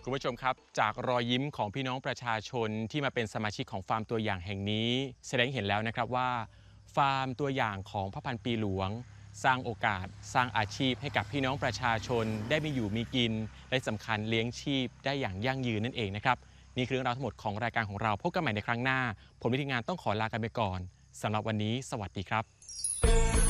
คุณผู้ชมครับจากรอยยิ้มของพี่น้องประชาชนที่มาเป็นสมาชิกของฟาร์มตัวอย่างแห่งนี้แสดงเห็นแล้วนะครับว่าฟาร์มตัวอย่างของพระพันปีหลวงสร้างโอกาสสร้างอาชีพให้กับพี่น้องประชาชนได้มีอยู่มีกินและสำคัญเลี้ยงชีพได้อย่างยั่งยืนนั่นเองนะครับนี่คือเรื่องราวทั้งหมดของรายการของเราพบกันใหม่ในครั้งหน้าผมและทีมงานต้องขอลากันไปก่อนสำหรับวันนี้สวัสดีครับ